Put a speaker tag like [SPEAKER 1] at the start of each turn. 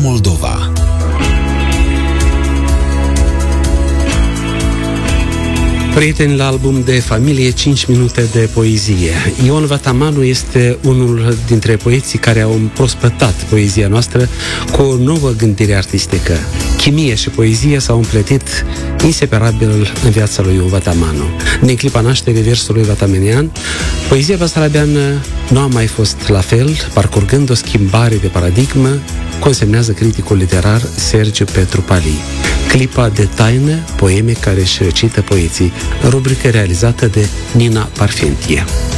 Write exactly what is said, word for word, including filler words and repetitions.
[SPEAKER 1] Moldova.
[SPEAKER 2] Prieteni, la album de familie, cinci minute de poezie. Ion Vatamanu este unul dintre poeții care au împrospătat poezia noastră cu o nouă gândire artistică. Chimie și poezie s-au împletit inseparabil în viața lui Ion Vatamanu. Din clipa nașterii versului vatamenian, poezia basarabeană nu a mai fost la fel, parcurgând o schimbare de paradigmă, consemnează criticul literar Sergiu Petru Palii. Clipa de taină, poeme care își recită poeții, rubrică realizată de Nina Parfentie.